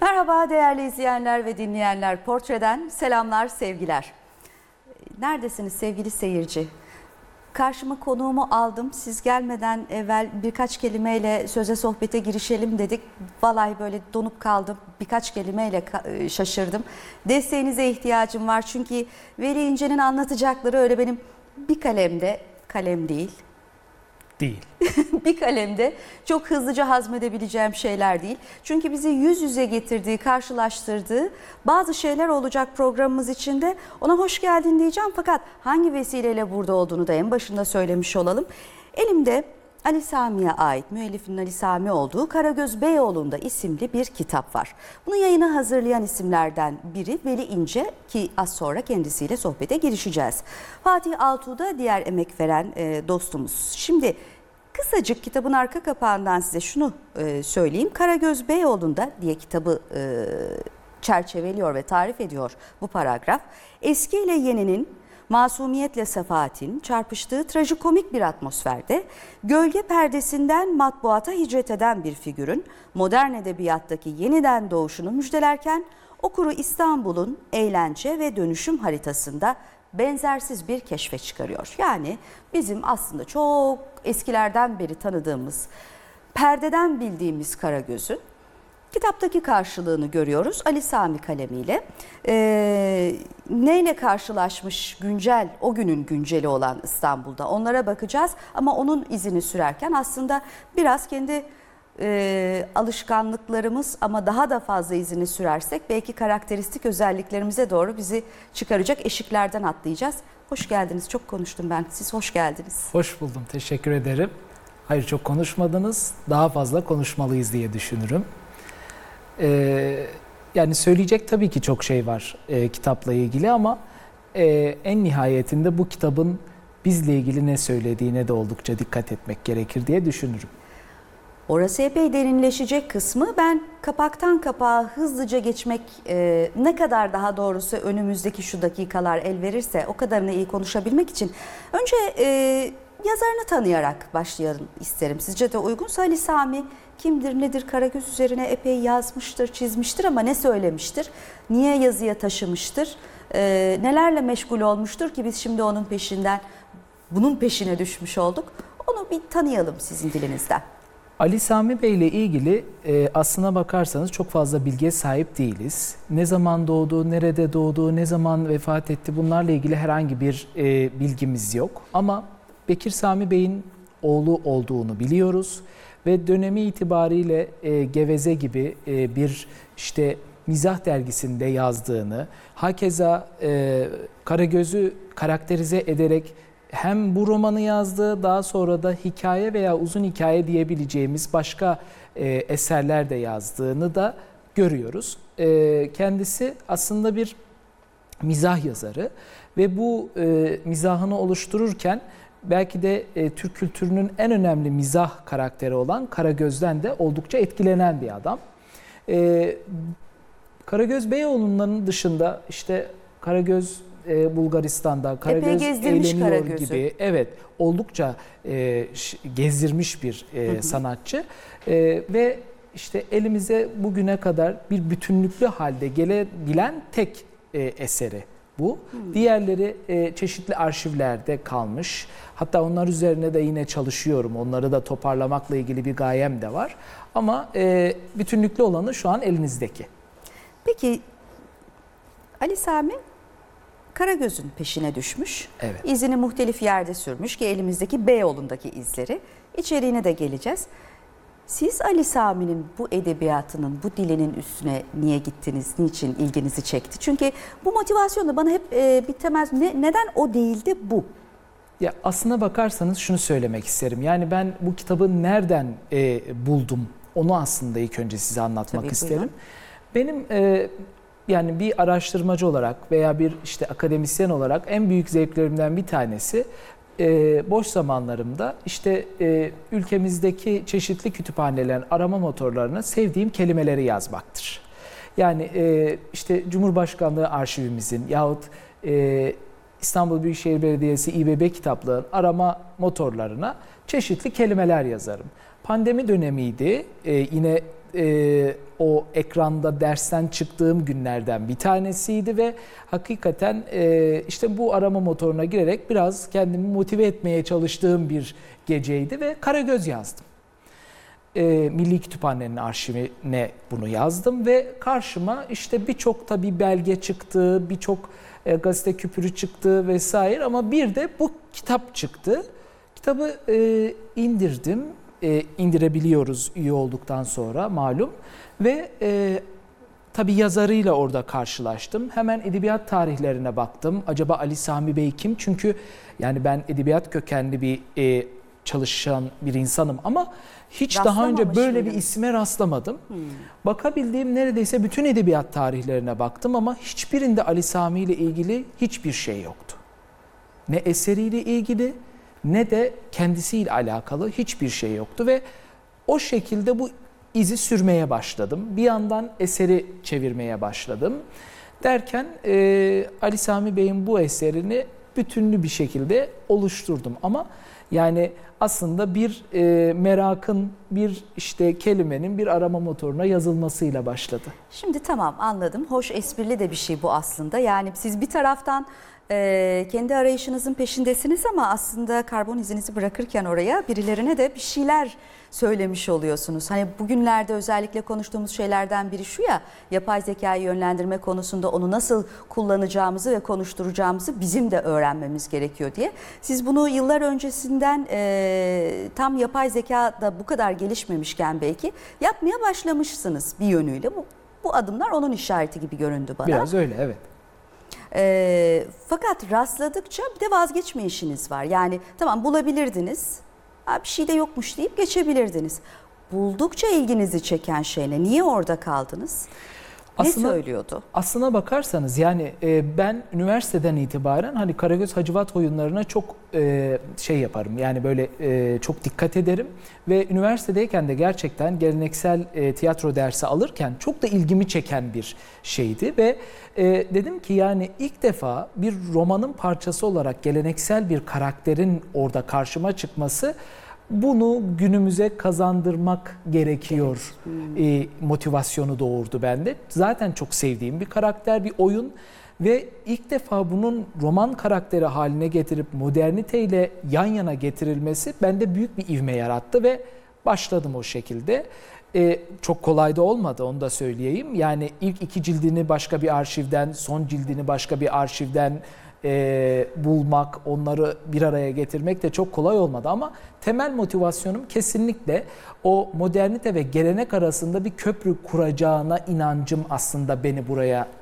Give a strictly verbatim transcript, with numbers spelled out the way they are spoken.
Merhaba değerli izleyenler ve dinleyenler. Portreden selamlar, sevgiler. Neredesiniz sevgili seyirci? Karşıma konuğumu aldım. Siz gelmeden evvel birkaç kelimeyle söze sohbete girişelim dedik. Vallahi böyle donup kaldım. Birkaç kelimeyle şaşırdım. Desteğinize ihtiyacım var. Çünkü Veli İnce'nin anlatacakları öyle benim bir kalemde, kalem değil. Değil. bir kalemde çok hızlıca hazmedebileceğim şeyler değil. Çünkü bizi yüz yüze getirdiği, karşılaştırdığı bazı şeyler olacak programımız içinde. Ona hoş geldin diyeceğim fakat hangi vesileyle burada olduğunu da en başında söylemiş olalım. Elimde Ali Sami'ye ait, müellifinin Ali Sami olduğu Karagöz Beyoğlu'nda isimli bir kitap var. Bunu yayına hazırlayan isimlerden biri Veli İnce ki az sonra kendisiyle sohbete girişeceğiz. Fatih Altuğ da diğer emek veren e, dostumuz. Şimdi kısacık kitabın arka kapağından size şunu e, söyleyeyim. Karagöz Beyoğlu'nda diye kitabı e, çerçeveliyor ve tarif ediyor bu paragraf. Eski ile yeninin, masumiyetle sefaatin çarpıştığı trajikomik bir atmosferde gölge perdesinden matbuata hicret eden bir figürün modern edebiyattaki yeniden doğuşunu müjdelerken okuru İstanbul'un eğlence ve dönüşüm haritasında benzersiz bir keşfe çıkarıyor. Yani bizim aslında çok eskilerden beri tanıdığımız, perdeden bildiğimiz Karagöz'ün kitaptaki karşılığını görüyoruz Ali Sami kalemiyle. Ee, neyle karşılaşmış güncel, o günün günceli olan İstanbul'da onlara bakacağız. Ama onun izini sürerken aslında biraz kendi e, alışkanlıklarımız ama daha da fazla izini sürersek belki karakteristik özelliklerimize doğru bizi çıkaracak eşiklerden atlayacağız. Hoş geldiniz, çok konuştum ben. Siz hoş geldiniz. Hoş buldum, teşekkür ederim. Hayır, çok konuşmadınız, daha fazla konuşmalıyız diye düşünürüm. Ee, yani söyleyecek tabii ki çok şey var e, kitapla ilgili ama e, en nihayetinde bu kitabın bizle ilgili ne söylediğine de oldukça dikkat etmek gerekir diye düşünürüm. Orası epey derinleşecek kısmı. Ben kapaktan kapağa hızlıca geçmek e, ne kadar daha doğrusu önümüzdeki şu dakikalar el verirse o kadarını iyi konuşabilmek için önce e, yazarını tanıyarak başlayalım isterim. Sizce de uygunsa Ali Sami kimdir, nedir? Karagöz üzerine epey yazmıştır, çizmiştir ama ne söylemiştir? Niye yazıya taşımıştır? E, nelerle meşgul olmuştur ki biz şimdi onun peşinden, bunun peşine düşmüş olduk? Onu bir tanıyalım sizin dilinizden. Ali Sami Bey ile ilgili e, aslına bakarsanız çok fazla bilgiye sahip değiliz. Ne zaman doğdu, nerede doğdu, ne zaman vefat etti bunlarla ilgili herhangi bir e, bilgimiz yok. Ama Bekir Sami Bey'in oğlu olduğunu biliyoruz ve dönemi itibariyle e, Geveze gibi e, bir işte mizah dergisinde yazdığını, hakeza e, Karagöz'ü karakterize ederek hem bu romanı yazdı, daha sonra da hikaye veya uzun hikaye diyebileceğimiz başka e, eserler de yazdığını da görüyoruz. E, kendisi aslında bir mizah yazarı ve bu e, mizahını oluştururken belki de e, Türk kültürünün en önemli mizah karakteri olan Karagöz'den de oldukça etkilenen bir adam. E, Karagöz Beyoğlu'nun dışında işte Karagöz e, Bulgaristan'da, Karagöz eğleniyor Karagöz'ü. gibi evet oldukça e, gezdirmiş bir e, hı hı. sanatçı e, ve işte elimize bugüne kadar bir bütünlüklü halde gelebilen tek e, eseri bu. Hmm. Diğerleri e, çeşitli arşivlerde kalmış. Hatta onlar üzerine de yine çalışıyorum. Onları da toparlamakla ilgili bir gayem de var. Ama e, bütünlüklü olanı şu an elinizdeki. Peki Ali Sami Karagöz'ün peşine düşmüş. Evet. İzini muhtelif yerde sürmüş ki elimizdeki Beyoğlu'ndaki izleri. İçeriğine de geleceğiz. Siz Ali Sami'nin bu edebiyatının, bu dilinin üstüne niye gittiniz, niçin ilginizi çekti? Çünkü bu motivasyon da bana hep e, bir temel, ne, neden o değil de bu? Ya aslına bakarsanız şunu söylemek isterim. Yani ben bu kitabı nereden e, buldum, onu aslında ilk önce size anlatmak Tabii, isterim. Buyurun. Benim e, yani bir araştırmacı olarak veya bir işte akademisyen olarak en büyük zevklerimden bir tanesi Ee, boş zamanlarımda işte e, ülkemizdeki çeşitli kütüphanelerin arama motorlarına sevdiğim kelimeleri yazmaktır. Yani e, işte Cumhurbaşkanlığı arşivimizin yahut e, İstanbul Büyükşehir Belediyesi İ B B kitaplarının arama motorlarına çeşitli kelimeler yazarım. Pandemi dönemiydi, e, yine e, o ekranda dersten çıktığım günlerden bir tanesiydi ve hakikaten e, işte bu arama motoruna girerek biraz kendimi motive etmeye çalıştığım bir geceydi ve Karagöz yazdım. E, Milli Kütüphane'nin arşivine bunu yazdım ve karşıma işte birçok tabii belge çıktı, birçok e, gazete küpürü çıktı vesaire ama bir de bu kitap çıktı. Kitabı e, indirdim, e, indirebiliyoruz üye olduktan sonra malum ve e, tabii yazarıyla orada karşılaştım. Hemen edebiyat tarihlerine baktım. Acaba Ali Sami Bey kim? Çünkü yani ben edebiyat kökenli bir e, çalışan bir insanım ama hiç daha önce böyle mıydınız? bir isme rastlamadım. Hmm. Bakabildiğim neredeyse bütün edebiyat tarihlerine baktım ama hiçbirinde Ali Sami ile ilgili hiçbir şey yoktu. Ne eseriyle ilgili ne de kendisiyle alakalı hiçbir şey yoktu ve o şekilde bu izi sürmeye başladım. Bir yandan eseri çevirmeye başladım. Derken e, Ali Sami Bey'in bu eserini bütünlü bir şekilde oluşturdum ama yani aslında bir e, merakın, bir işte kelimenin bir arama motoruna yazılmasıyla başladı. Şimdi tamam, anladım. Hoş, esprili de bir şey bu aslında. Yani siz bir taraftan e, kendi arayışınızın peşindesiniz ama aslında karbon izinizi bırakırken oraya birilerine de bir şeyler söylemiş oluyorsunuz. Hani bugünlerde özellikle konuştuğumuz şeylerden biri şu ya, yapay zekayı yönlendirme konusunda onu nasıl kullanacağımızı ve konuşturacağımızı bizim de öğrenmemiz gerekiyor diye. Siz bunu yıllar öncesinden e, tam yapay zeka da bu kadar gelişmemişken belki yapmaya başlamışsınız bir yönüyle. Bu, bu adımlar onun işareti gibi göründü bana. Biraz öyle, evet. E, fakat rastladıkça bir de vazgeçme işiniz var. Yani tamam, bulabilirdiniz. Bir şey de yokmuş deyip geçebilirdiniz. Buldukça ilginizi çeken şey ne? Niye orada kaldınız? Aslında, ne söylüyordu? Aslına bakarsanız yani e, ben üniversiteden itibaren hani Karagöz Hacivat oyunlarına çok e, şey yaparım. Yani böyle e, çok dikkat ederim ve üniversitedeyken de gerçekten geleneksel e, tiyatro dersi alırken çok da ilgimi çeken bir şeydi ve e, dedim ki yani ilk defa bir romanın parçası olarak geleneksel bir karakterin orada karşıma çıkması, bunu günümüze kazandırmak gerekiyor e, motivasyonu doğurdu bende. Zaten çok sevdiğim bir karakter, bir oyun ve ilk defa bunun roman karakteri haline getirip moderniteyle yan yana getirilmesi bende büyük bir ivme yarattı ve başladım o şekilde. E, çok kolay da olmadı, onu da söyleyeyim. Yani ilk iki cildini başka bir arşivden, son cildini başka bir arşivden E, bulmak, onları bir araya getirmek de çok kolay olmadı ama temel motivasyonum kesinlikle o modernite ve gelenek arasında bir köprü kuracağına inancım aslında beni buraya